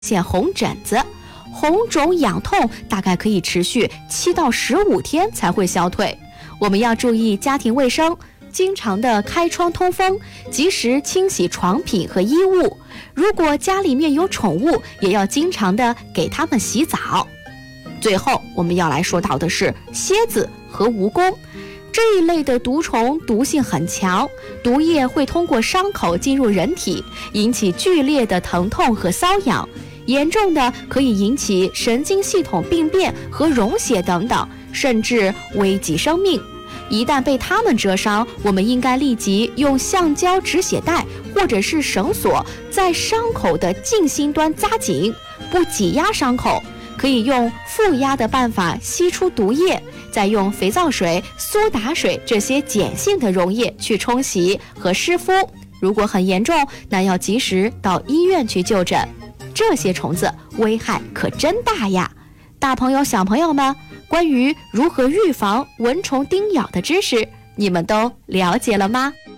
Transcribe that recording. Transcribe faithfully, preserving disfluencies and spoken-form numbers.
现红疹子，红肿痒痛大概可以持续七到十五天才会消退。我们要注意家庭卫生，经常的开窗通风，及时清洗床品和衣物。如果家里面有宠物，也要经常的给它们洗澡。最后我们要来说到的是蝎子和蜈蚣。这一类的毒虫毒性很强，毒液会通过伤口进入人体，引起剧烈的疼痛和瘙痒，严重的可以引起神经系统病变和溶血等等，甚至危及生命。一旦被它们蛰伤，我们应该立即用橡胶止血带或者是绳索在伤口的近心端扎紧，不挤压伤口，可以用负压的办法吸出毒液，再用肥皂水、苏打水这些碱性的溶液去冲洗和湿敷。如果很严重，那要及时到医院去就诊。这些虫子危害可真大呀！大朋友小朋友们，关于如何预防蚊虫叮咬的知识，你们都了解了吗？